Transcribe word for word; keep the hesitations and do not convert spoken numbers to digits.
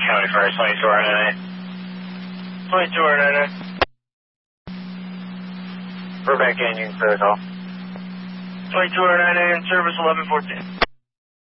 County Fire, twenty-two R nine. twenty-two R nine. We're back in, you can clear the call. twenty-two R nine, service eleven fourteen.